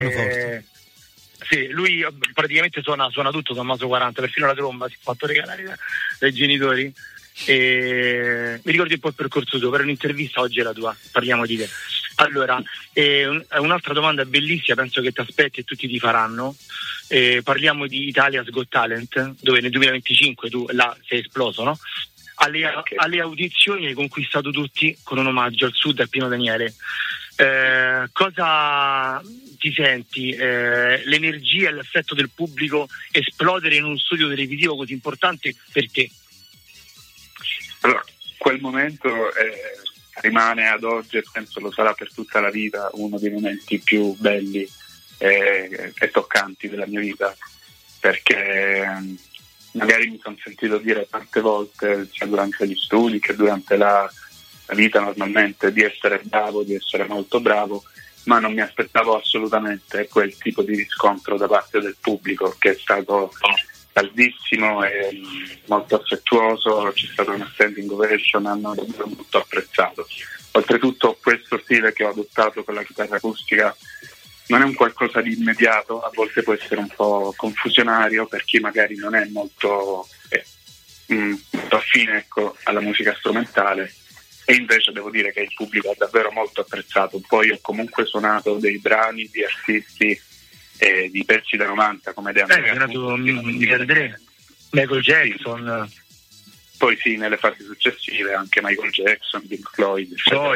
Sì, lui praticamente suona tutto Tommaso 40, perfino la tromba si è fatto regalare dai genitori. E mi ricordi un po' il percorso tuo, per un'intervista oggi è la tua, parliamo di te. Allora, un'altra domanda bellissima, penso che ti aspetti e tutti ti faranno. Parliamo di Italia's Got Talent, dove nel 2025 tu là sei esploso, no? Alle audizioni hai conquistato tutti con un omaggio al Sud, al Pino Daniele. Cosa ti senti? L'energia e l'affetto del pubblico esplodere in un studio televisivo così importante per te? Allora, quel momento rimane ad oggi e penso lo sarà per tutta la vita uno dei momenti più belli e toccanti della mia vita, perché magari mi sono sentito dire tante volte, sia durante gli studi che durante la vita normalmente, di essere bravo, di essere molto bravo, ma non mi aspettavo assolutamente quel tipo di riscontro da parte del pubblico, che è stato caldissimo e molto affettuoso. C'è stata una standing ovation, hanno davvero molto apprezzato. Oltretutto questo stile che ho adottato con la chitarra acustica non è un qualcosa di immediato, a volte può essere un po' confusionario per chi magari non è molto affine, ecco, alla musica strumentale, e invece devo dire che il pubblico ha davvero molto apprezzato. Poi ho comunque suonato dei brani di artisti di pezzi da 90 come De André, Michael Jackson, poi sì, nelle fasi successive anche Michael Jackson, Pink Floyd.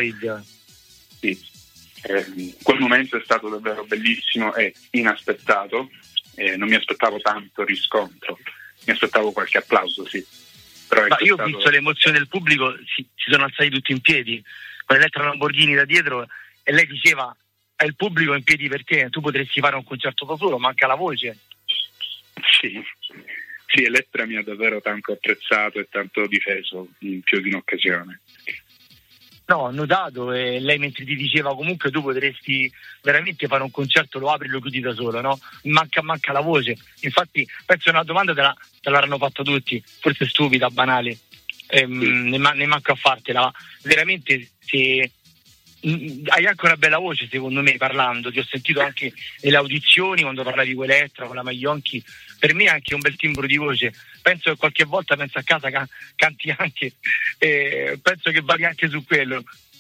Sì. Quel momento è stato davvero bellissimo e inaspettato, non mi aspettavo tanto riscontro, mi aspettavo qualche applauso, sì. Però ma io ho visto l'emozione del pubblico, si sono alzati tutti in piedi con Elettra Lamborghini da dietro e lei diceva: è il pubblico in piedi perché tu potresti fare un concerto da solo, manca la voce. Sì, Elettra mi ha davvero tanto apprezzato e tanto difeso in più di un'occasione. No, ho notato, e lei mentre ti diceva comunque tu potresti veramente fare un concerto, lo apri e lo chiudi da solo, no? Manca la voce. Infatti penso una domanda te l'hanno fatta tutti, forse stupida, banale, ne manco a fartela. Veramente se hai anche una bella voce, secondo me, parlando. Ti ho sentito anche nelle audizioni quando parlavi con Elettra, con la Maglionchi. Per me è anche un bel timbro di voce. Penso che qualche volta penso a casa canti anche, penso che vali anche su quello.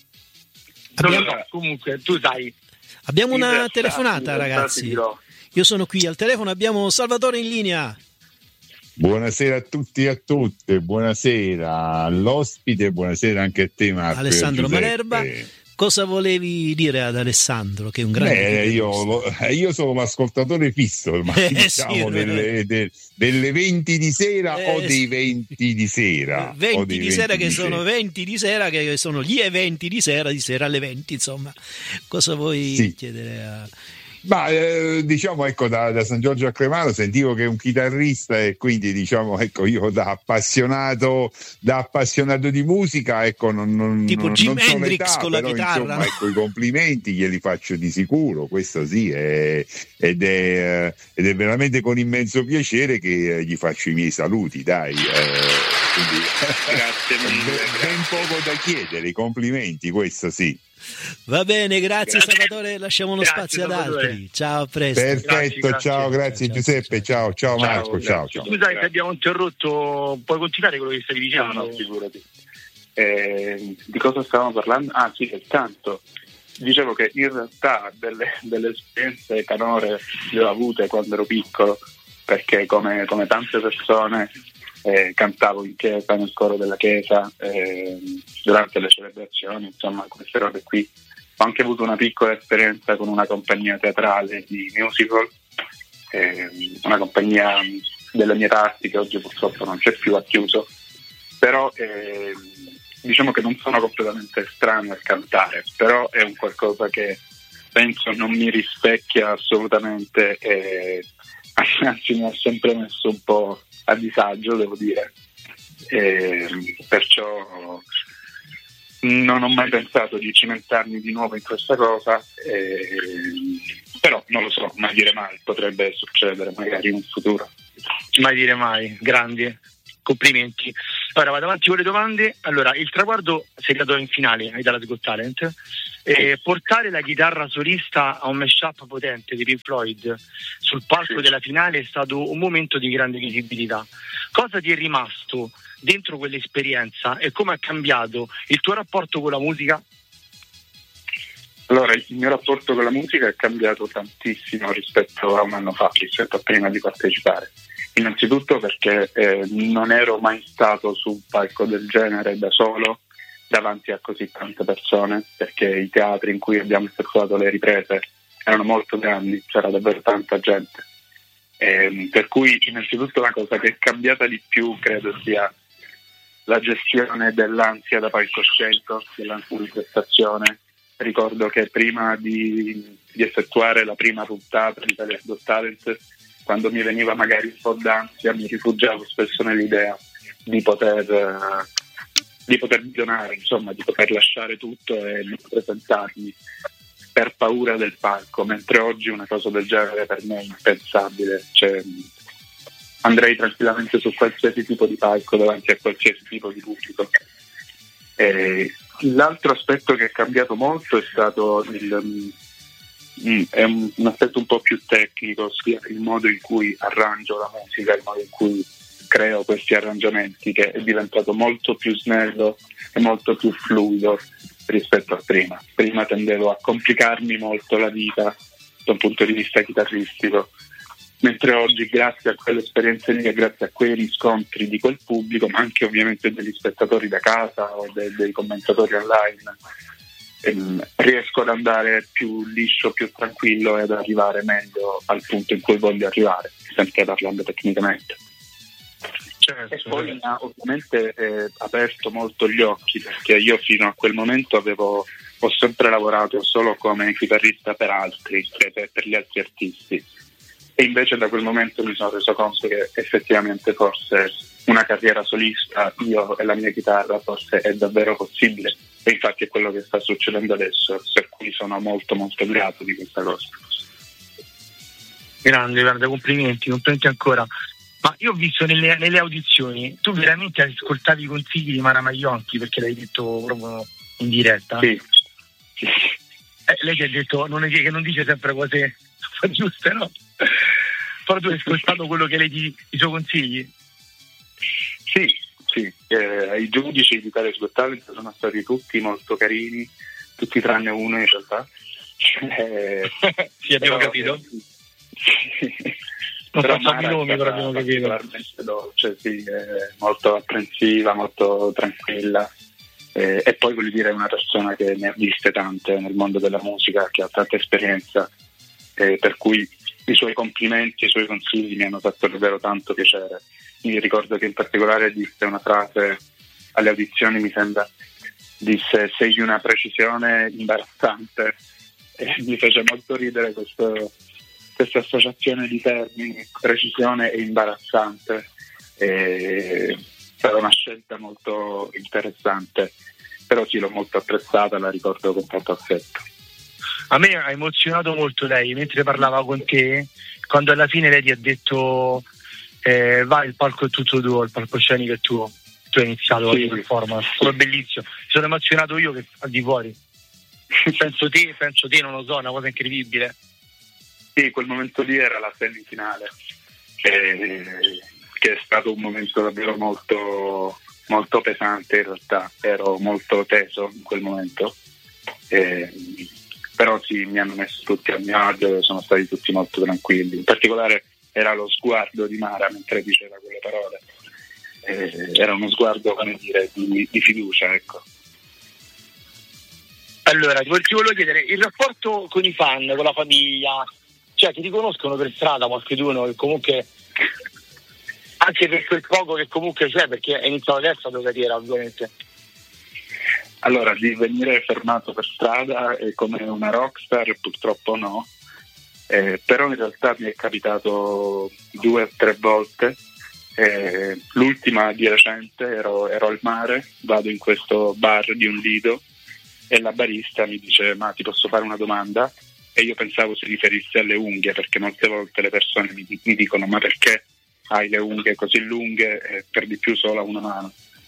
Comunque tu sai. Abbiamo una telefonata, ragazzi. Io sono qui al telefono, abbiamo Salvatore in linea. Buonasera a tutti e a tutte, buonasera all'ospite, buonasera anche a te, Marco. Alessandro Malerba. Cosa volevi dire ad Alessandro, che è un grande io sono l'ascoltatore fisso ormai, diciamo, delle 20 di sera o dei 20 di sera. 20 di sera che sono 20 di sera, che sono gli eventi di sera alle 20, insomma. Cosa vuoi chiedere a... Ma diciamo, ecco, da San Giorgio a Cremano sentivo che è un chitarrista, e quindi diciamo, ecco, io da appassionato di musica, ecco, tipo Jim Hendrix età, con la però, chitarra, insomma, no? ecco, i complimenti glieli faccio di sicuro, questo sì, ed è veramente con immenso piacere che gli faccio i miei saluti, dai. Quindi, grazie mille. Ben poco da chiedere, i complimenti, questo sì. Va bene, grazie Salvatore, lasciamo lo spazio ad altri. Ciao, a presto. Perfetto, ciao, grazie Giuseppe, ciao Marco, ciao. Scusa se abbiamo interrotto, puoi continuare quello che stavi dicendo? No, figurati. Di cosa stavamo parlando? Ah sì, del canto. Dicevo che in realtà delle esperienze canore le ho avute quando ero piccolo, perché come tante persone cantavo in chiesa, nel coro della chiesa, durante le celebrazioni, insomma, queste robe qui. Ho anche avuto una piccola esperienza con una compagnia teatrale di musical, una compagnia delle mie parti che oggi purtroppo non c'è più, ha chiuso, però diciamo che non sono completamente estraneo al cantare, però è un qualcosa che penso non mi rispecchia assolutamente, anzi mi ha sempre messo un po' a disagio, devo dire, perciò non ho mai pensato di cimentarmi di nuovo in questa cosa, però non lo so, mai dire mai, potrebbe succedere magari in un futuro. Mai dire mai, grandi, complimenti. Ora vado avanti con le domande. Allora, il traguardo sei arrivato in finale ai Italia Got Talent. Portare la chitarra solista a un mashup potente di Pink Floyd sul palco della finale è stato un momento di grande visibilità. Cosa ti è rimasto dentro quell'esperienza e come ha cambiato il tuo rapporto con la musica? Allora, il mio rapporto con la musica è cambiato tantissimo rispetto a un anno fa, rispetto a prima di partecipare. Innanzitutto perché non ero mai stato su un palco del genere da solo, davanti a così tante persone, perché i teatri in cui abbiamo effettuato le riprese erano molto grandi, c'era davvero tanta gente. Per cui innanzitutto la cosa che è cambiata di più credo sia la gestione dell'ansia da palcoscenico, dell'ansia di prestazione. Ricordo che prima di effettuare la prima puntata di Italia Got Talent, quando mi veniva magari un po' d'ansia, mi rifugiavo spesso nell'idea di poter donare, insomma, di poter lasciare tutto e non presentarmi per paura del palco, mentre oggi una cosa del genere per me è impensabile. Cioè, andrei tranquillamente su qualsiasi tipo di palco davanti a qualsiasi tipo di pubblico. L'altro aspetto che è cambiato molto è stato è un aspetto un po' più tecnico, ossia il modo in cui arrangio la musica, il modo in cui creo questi arrangiamenti, che è diventato molto più snello e molto più fluido rispetto a prima. Prima tendevo a complicarmi molto la vita da un punto di vista chitarristico, mentre oggi, grazie a quell'esperienza lì e grazie a quei riscontri di quel pubblico, ma anche ovviamente degli spettatori da casa o dei commentatori online, riesco ad andare più liscio, più tranquillo e ad arrivare meglio al punto in cui voglio arrivare, sempre parlando tecnicamente. E poi mi ha ovviamente aperto molto gli occhi, perché io fino a quel momento ho sempre lavorato solo come chitarrista per altri, per gli altri artisti, e invece da quel momento mi sono reso conto che effettivamente forse una carriera solista, io e la mia chitarra, forse è davvero possibile, e infatti è quello che sta succedendo adesso, per cui sono molto molto grato di questa cosa. Grande, guarda, complimenti ancora. Ma io ho visto nelle audizioni, tu veramente ascoltavi i consigli di Mara Maionchi, perché l'hai detto proprio in diretta? Sì. Lei ti ha detto che non dice sempre cose giuste, no? Però tu hai ascoltato quello che lei i suoi consigli? Sì. I giudici di Italia Got Talent sono stati tutti molto carini, tutti tranne uno in realtà. Sì, abbiamo capito. Non facciamo i nomi, però abbiamo capito. Particolarmente dolce, sì, molto apprensiva, molto tranquilla, e poi voglio dire è una persona che ne ha viste tante nel mondo della musica, che ha tanta esperienza, per cui i suoi complimenti e i suoi consigli mi hanno fatto davvero tanto piacere. Mi ricordo che in particolare disse una frase alle audizioni, mi sembra, disse: sei di una precisione imbarazzante, e mi fece molto ridere questa associazione di termini, precisione e imbarazzante. È stata una scelta molto interessante, però sì, l'ho molto apprezzata, la ricordo con tanto affetto. A me ha emozionato molto lei mentre parlava con te, quando alla fine lei ti ha detto vai, il palco è tutto tuo, il palcoscenico è tuo. Tu hai iniziato la performance, è bellissimo. Mi sono emozionato io che al di fuori. Penso te, non lo so, una cosa incredibile. Sì, quel momento lì era la semifinale, che è stato un momento davvero molto, molto pesante in realtà. Ero molto teso in quel momento, però sì, mi hanno messo tutti a mio agio, sono stati tutti molto tranquilli. In particolare era lo sguardo di Mara mentre diceva quelle parole, era uno sguardo, come dire, di fiducia, ecco. Allora, ti volevo chiedere, il rapporto con i fan, con la famiglia, cioè ti riconoscono per strada qualcuno che comunque, anche per quel poco che comunque c'è, perché è iniziato adesso la tua carriera, ovviamente? Allora, di venire fermato per strada come una rockstar purtroppo no, però in realtà mi è capitato 2 o 3 volte. L'ultima di recente ero al mare, vado in questo bar di un lido e la barista mi dice: ma ti posso fare una domanda? E io pensavo si riferisse alle unghie, perché molte volte le persone mi dicono: ma perché hai le unghie così lunghe e per di più solo a una mano?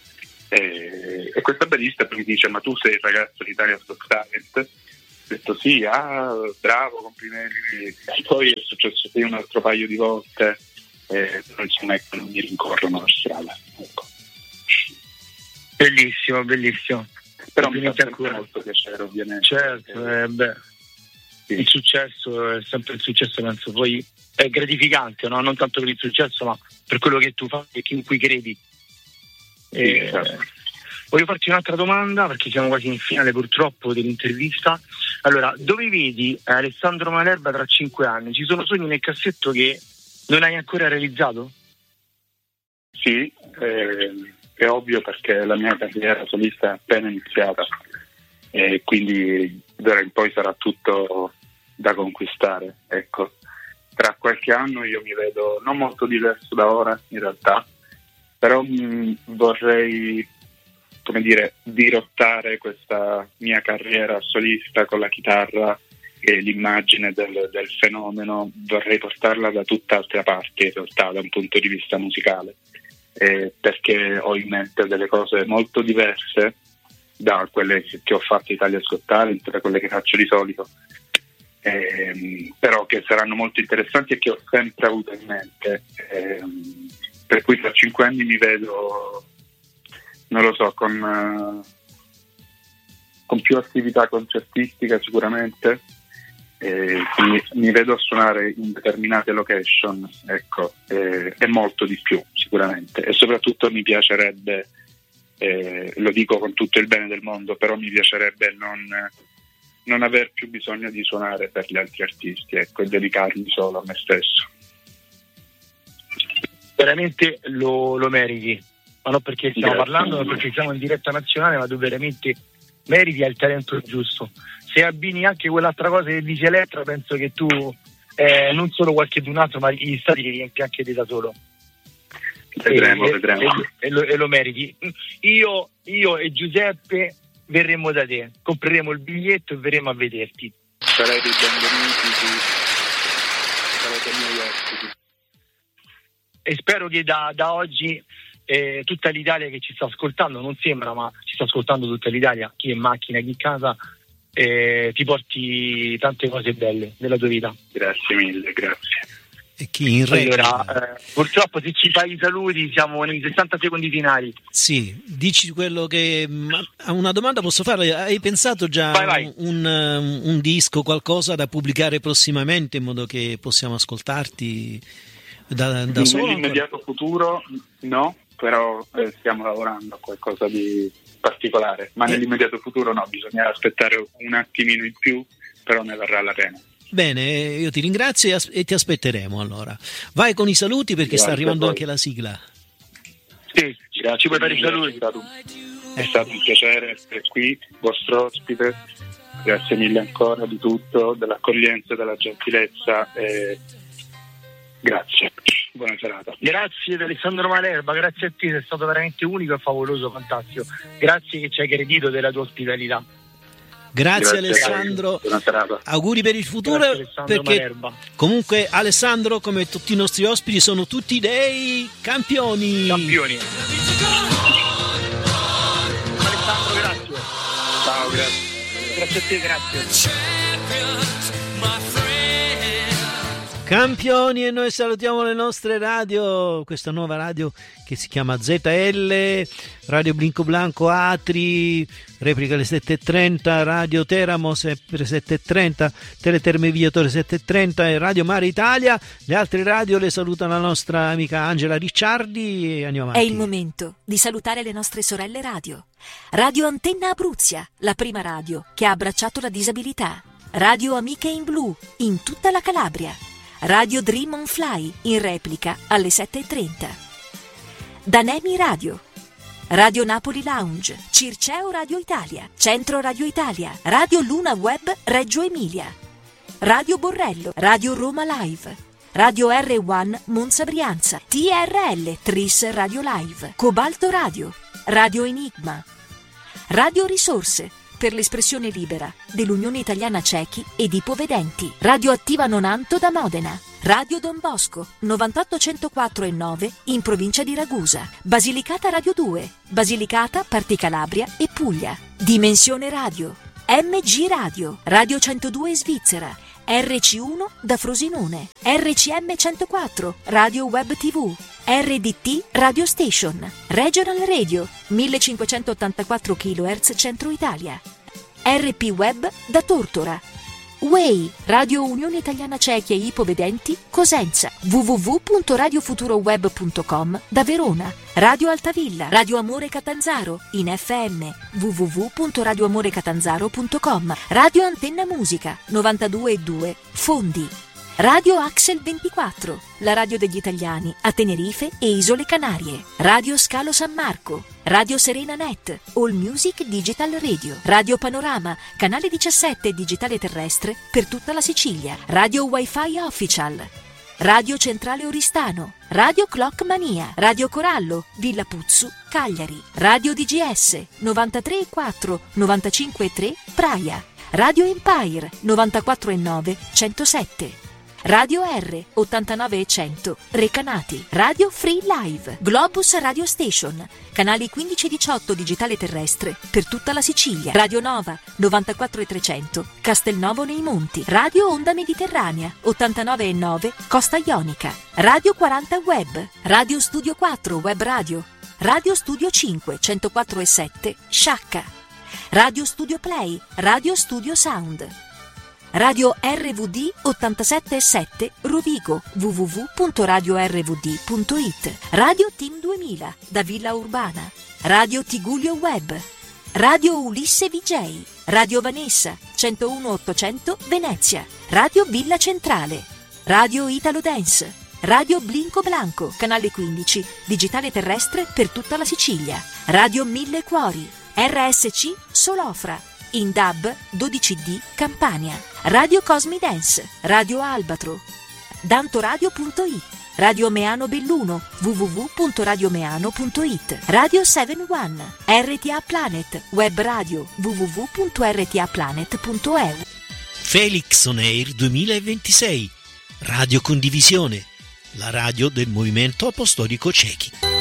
E questa barista poi mi dice: ma tu sei il ragazzo di Italia's Got Talent? Ho detto sì, bravo, complimenti. E poi è successo un altro paio di volte, insomma, non mi rincorrono la strada, ecco. Bellissimo, bellissimo. Però mi fa sempre molto piacere, ovviamente. Certo, sì. Il successo è sempre il successo, penso, poi è gratificante, no? Non tanto per il successo, ma per quello che tu fai e in cui credi. Sì, certo. Voglio farti un'altra domanda, perché siamo quasi in finale purtroppo dell'intervista. Allora, dove vedi Alessandro Malerba tra 5 anni? Ci sono sogni nel cassetto che non hai ancora realizzato? Sì, è ovvio, perché la mia carriera solista è appena iniziata e quindi d'ora in poi sarà tutto da conquistare, ecco. Tra qualche anno io mi vedo non molto diverso da ora, in realtà, però vorrei, come dire, dirottare questa mia carriera solista con la chitarra e l'immagine del fenomeno, vorrei portarla da tutt'altra parte, in realtà, da un punto di vista musicale, perché ho in mente delle cose molto diverse da quelle che ho fatto Italia's Got Talent, da quelle che faccio di solito, però che saranno molto interessanti e che ho sempre avuto in mente, per cui tra 5 anni mi vedo, non lo so, con più attività concertistica sicuramente, mi vedo a suonare in determinate location, ecco, e molto di più sicuramente, e soprattutto mi piacerebbe, lo dico con tutto il bene del mondo, però mi piacerebbe non aver più bisogno di suonare per gli altri artisti, ecco, e dedicarmi solo a me stesso. Veramente lo meriti, ma non perché stiamo parlando, ma perché siamo in diretta nazionale, ma tu veramente meriti, hai il talento giusto. Se abbini anche quell'altra cosa che dice Elettra, penso che tu non solo qualche d'un altro, ma gli stati li riempi anche te da solo. Vedremo. E lo meriti. Io e Giuseppe verremo da te, compreremo il biglietto e verremo a vederti. Sarete benvenuti, sarete miei ospiti. E spero che da oggi tutta l'Italia che ci sta ascoltando, non sembra, ma ci sta ascoltando tutta l'Italia, chi è in macchina, chi in casa, ti porti tante cose belle della tua vita. Grazie mille, grazie. E chi in allora, purtroppo se ci fai i saluti siamo nei 60 secondi finali. Sì, dici quello che... Una domanda posso fare? Hai pensato già vai. Un disco, qualcosa da pubblicare prossimamente in modo che possiamo ascoltarti da solo? Nell'immediato futuro no, però stiamo lavorando a qualcosa di particolare, ma nell'immediato futuro no, bisogna aspettare un attimino in più, però ne varrà la pena. Bene, io ti ringrazio e ti aspetteremo allora. Vai con i saluti, perché Grazie, sta arrivando anche la sigla. Sì, ci puoi fare i saluti. È stato un piacere essere qui, vostro ospite. Grazie mille ancora di tutto, dell'accoglienza, della gentilezza. Grazie, buona serata. Grazie ad Alessandro Malerba, grazie a te, sei stato veramente unico e favoloso, fantastico. Grazie che ci hai gradito della tua ospitalità. Grazie Alessandro, auguri per il futuro, perché Malerba. Comunque Alessandro, come tutti i nostri ospiti, sono tutti dei campioni. Alessandro, grazie. Ciao, grazie. Grazie a te, grazie. Campioni, e noi salutiamo le nostre radio, questa nuova radio che si chiama ZL, Radio Blinco Blanco Atri, replica alle 7.30, Radio Teramo sempre 7.30, Teleterme Viatore 7.30 e Radio Mare Italia. Le altre radio le saluta la nostra amica Angela Ricciardi e andiamo avanti. È il momento di salutare le nostre sorelle radio. Radio Antenna Abruzia, la prima radio che ha abbracciato la disabilità. Radio Amiche in Blu, in tutta la Calabria. Radio Dream on Fly, in replica alle 7.30. Danemi Radio, Radio Napoli Lounge, Circeo Radio Italia, Centro Radio Italia, Radio Luna Web Reggio Emilia, Radio Borrello, Radio Roma Live, Radio R1 Monza Brianza, TRL Tris Radio Live, Cobalto Radio, Radio Enigma, Radio Risorse, per l'espressione libera dell'Unione Italiana Ciechi ed Ipovedenti, Radio Attiva Nonanto da Modena, Radio Don Bosco 98104 in provincia di Ragusa. Basilicata Radio 2, Basilicata, Parti Calabria e Puglia. Dimensione Radio, MG Radio, Radio 102 Svizzera, RC1 da Frosinone, RCM 104, Radio Web TV, RDT Radio Station, Regional Radio 1584 kHz Centro Italia, RP Web da Tortora, Way, Radio Unione Italiana Ciechi e Ipovedenti, Cosenza, www.radiofuturoweb.com da Verona, Radio Altavilla, Radio Amore Catanzaro, in FM, www.radioamorecatanzaro.com, Radio Antenna Musica, 92.2, Fondi, Radio Axel 24, la radio degli italiani a Tenerife e Isole Canarie, Radio Scalo San Marco, Radio Serena Net, All Music Digital Radio, Radio Panorama, canale 17 digitale terrestre per tutta la Sicilia, Radio Wi-Fi Official, Radio Centrale Oristano, Radio Clock Mania, Radio Corallo, Villa Puzzu, Cagliari, Radio DGS 93.4, 95.3 Praia, Radio Empire 94.9, 107. Radio R 89 e 100 Recanati, Radio Free Live, Globus Radio Station, canali 15 e 18 digitale terrestre per tutta la Sicilia, Radio Nova 94 e 300 Castelnuovo nei Monti, Radio Onda Mediterranea 89 e 9 Costa Ionica, Radio 40 Web, Radio Studio 4 Web Radio, Radio Studio 5 104 e 7 Sciacca, Radio Studio Play, Radio Studio Sound, Radio RVD 87.7 Rovigo, www.radiorvd.it, Radio Team 2000 da Villa Urbana, Radio Tigullio Web, Radio Ulisse VJ, Radio Vanessa 101.800 Venezia, Radio Villa Centrale, Radio Italo Dance, Radio Blinco Blanco, canale 15, digitale terrestre per tutta la Sicilia, Radio Mille Cuori, RSC Solofra, in DAB 12D Campania, Radio Cosmi Dance, Radio Albatro, dantoradio.it, Radio Meano Belluno, www.radiomeano.it, Radio 71, RTA Planet, web radio, www.rtaplanet.eu. Felix On Air 2026, Radio Condivisione, la radio del Movimento Apostolico Cechi.